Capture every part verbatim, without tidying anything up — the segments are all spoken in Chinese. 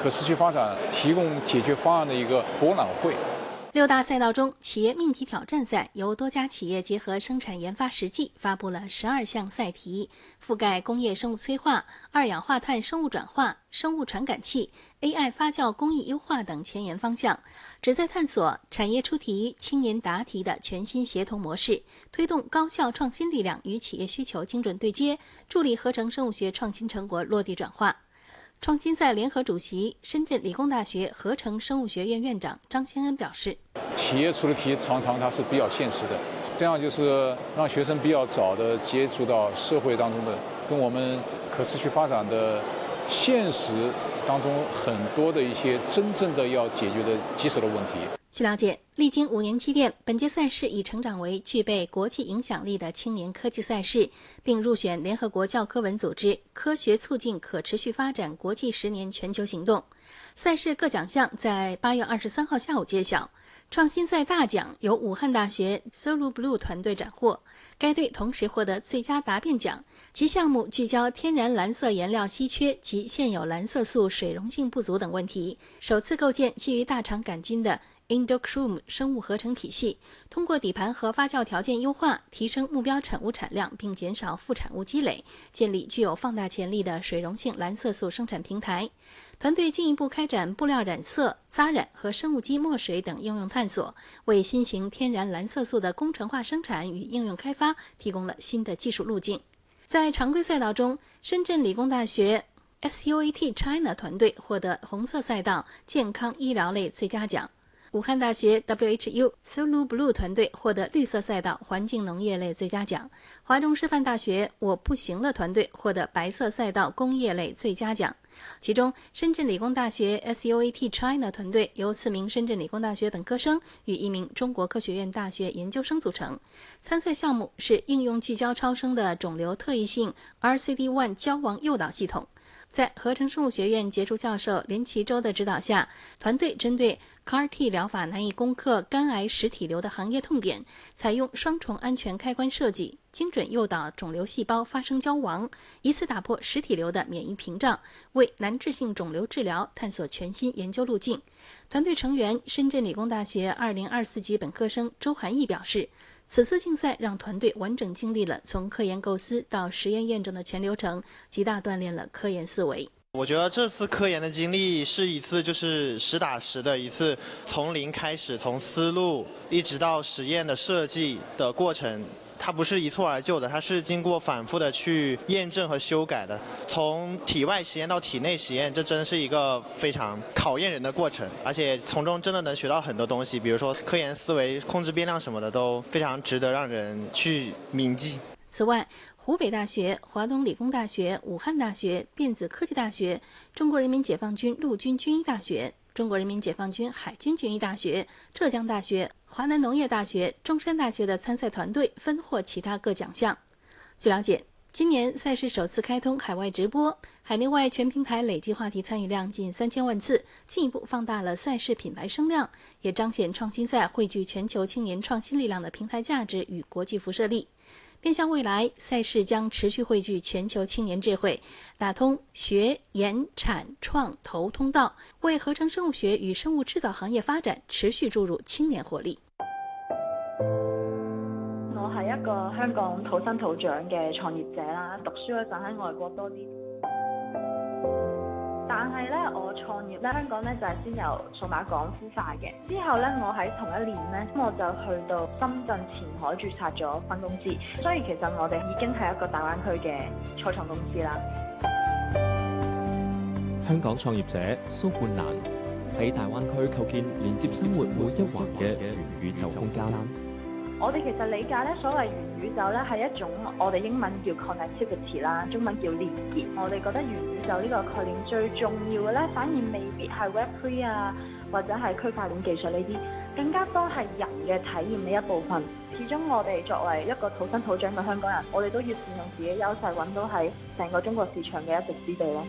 可持续发展提供解决方案的一个博览会。 六大赛道中，企业命题挑战赛由多家企业结合生产研发实际，发布了十二项赛题，覆盖工业生物催化、二氧化碳生物转化、生物传感器、A I 发酵工艺优化等前沿方向，旨在探索产业出题、青年答题的全新协同模式，推动高效创新力量与企业需求精准对接，助力合成生物学创新成果落地转化。创新赛联合主席、深圳理工大学合成生物学院院长张先恩表示， 企业出的题常常它是比较现实的，这样就是让学生比较早的接触到社会当中的跟我们可持续发展的现实当中很多的一些真正的要解决的棘手的问题。 据了解，历经五年积淀，本届赛事已成长为具备国际影响力的青年科技赛事，并入选联合国教科文组织科学促进可持续发展国际十年全球行动。赛事各奖项在八月二十三号下午揭晓。创新赛大奖由武汉大学 SoluBlue 团队斩获，该队同时获得最佳答辩奖，其项目聚焦天然蓝色颜料稀缺及现有蓝色素水溶性不足等问题，首次构建基于大肠杆菌的Endochrome 生物合成体系，通过底盘和发酵条件优化，提升目标产物产量，并减少副产物积累，建立具有放大潜力的水溶性蓝色素生产平台。团队进一步开展布料染色、扎染和生物基墨水等应用探索，为新型天然蓝色素的工程化生产与应用开发提供了新的技术路径。在常规赛道中，深圳理工大学 S U A T China 团队获得红色赛道健康医疗类最佳奖。武汉大学 W H U SoluBlue 团队获得绿色赛道环境农业类最佳奖，华中师范大学我不行了团队获得白色赛道工业类最佳奖。其中，深圳理工大学 S U A T China 团队由四名深圳理工大学本科生与一名中国科学院大学研究生组成。参赛项目是应用聚焦超声的肿瘤特异性 R C D 一 焦亡诱导系统。在合成生物学院杰出教授林奇洲的指导下，团队针对 C A R T 疗法难以攻克肝癌实体瘤的行业痛点，采用双重安全开关设计，精准诱导肿瘤细胞发生焦亡，一次打破实体瘤的免疫屏障，为难治性肿瘤治疗探索全新研究路径。团队成员深圳理工大学二零二四级本科生周涵毅表示，此次竞赛让团队完整经历了从科研构思到实验验证的全流程，极大锻炼了科研思维。 我觉得这次科研的经历是一次就是实打实的一次从零开始，从思路一直到实验的设计的过程，它不是一蹴而就的，它是经过反复的去验证和修改的。从体外实验到体内实验，这真是一个非常考验人的过程，而且从中真的能学到很多东西，比如说科研思维、控制变量什么的，都非常值得让人去铭记。 此外，湖北大学、华东理工大学、武汉大学、电子科技大学、中国人民解放军陆军军医大学、中国人民解放军海军军医大学、浙江大学、华南农业大学、中山大学的参赛团队分获其他各奖项。据了解，今年赛事首次开通海外直播，海内外全平台累计话题参与量近三千万次，进一步放大了赛事品牌声量，也彰显创新赛汇聚全球青年创新力量的平台价值与国际辐射力。面向未来，赛事将持续汇聚全球青年智慧，打通学、研、产、创、投通道，为合成生物学与生物制造行业发展持續注入青年活力。 我係一個香港土生土長嘅創業者啦，讀書嗰陣喺外國多啲。但係咧，我創業咧，香港咧就係先由數碼港孵化嘅。之後咧，我喺同一年咧，我就去到深圳前海註冊咗分公司。所以其實我哋已經係一個大灣區嘅初創公司啦。 香港創業者蘇冠蘭喺大灣區構建連接生活每一環嘅元宇宙空間。 我哋其實理解咧，所謂元宇宙咧係一種我哋英文叫 connectivity 啦，中文叫連結。我哋覺得元宇宙呢個概念最重要嘅咧，反而未必係 Web 三 啊，或者係區塊鏈技術呢啲，更加多係人嘅體驗呢一部分。始終我哋作為一個土生土長嘅香港人，我哋都要善用自己嘅優勢，揾到喺成個中國市場嘅一席之地咯。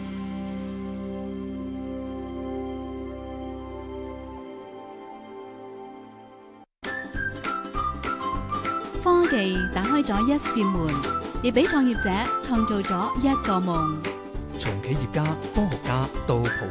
科技打開咗一扇門，亦俾創業者創造咗一個夢。 從企業家、科學家到普